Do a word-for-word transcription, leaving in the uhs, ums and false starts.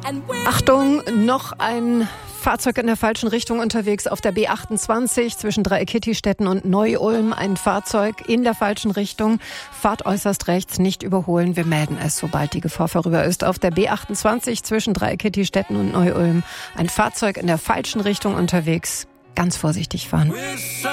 Achtung, noch ein Fahrzeug in der falschen Richtung unterwegs auf der B achtundzwanzig zwischen Dreieckittistetten und Neu-Ulm. Ein Fahrzeug in der falschen Richtung. Fahrt äußerst rechts, nicht überholen. Wir melden es, sobald die Gefahr vorüber ist. Auf der B achtundzwanzig zwischen Dreieckittistetten und Neu-Ulm. Ein Fahrzeug in der falschen Richtung unterwegs. Ganz vorsichtig fahren.